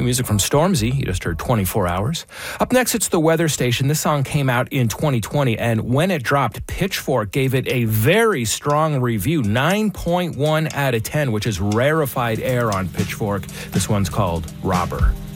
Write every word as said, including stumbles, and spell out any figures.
music from Stormzy. You just heard twenty-four hours. Up next, it's The Weather Station. This song came out in twenty twenty, and when it dropped, Pitchfork gave it a very strong review, nine point one out of ten, which is rarefied air on Pitchfork. This one's called Robber.